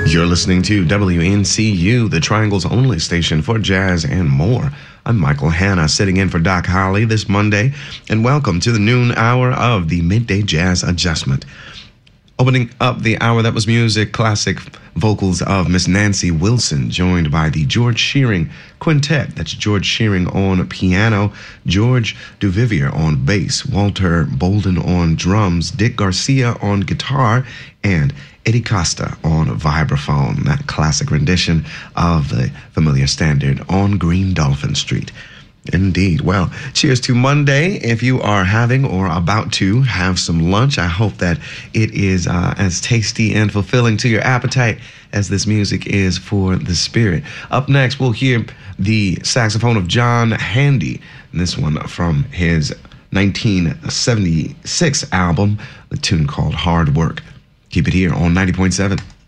You're listening to WNCU, the Triangle's only station for jazz and more. I'm Michael Hanna, sitting in for Doc Holly this Monday, and welcome to the noon hour of the Midday Jazz Adjustment. Opening up the hour, that was music, classic vocals of Miss Nancy Wilson, joined by the George Shearing Quintet. That's George Shearing on piano, George Duvivier on bass, Walter Bolden on drums, Dick Garcia on guitar, and Eddie Costa on vibraphone. That classic rendition of the familiar standard On Green Dolphin Street. Indeed. Well, cheers to Monday. If you are having or about to have some lunch, I hope that it is as tasty and fulfilling to your appetite as this music is for the spirit. Up next, we'll hear the saxophone of John Handy, this one from his 1976 album, the tune called Hard Work. Keep it here on 90.7.